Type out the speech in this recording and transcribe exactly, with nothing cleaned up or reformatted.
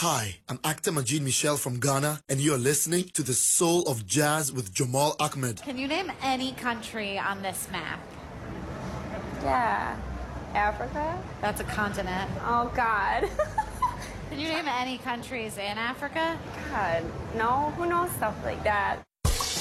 Hi, I'm actor Majid Michel from Ghana, and you're listening to The Soul of Jazz with Jamal Ahmed. Can you name any country on this map? Yeah. Africa? That's a continent. Oh, God. Can you name any countries in Africa? God, no. Who knows stuff like that?